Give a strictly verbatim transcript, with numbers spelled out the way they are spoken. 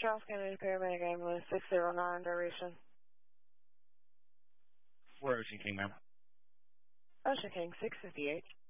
Charles Kennedy Paramedic Ambulance six zero nine duration. We're Ocean King, ma'am. Ocean King six fifty-eight.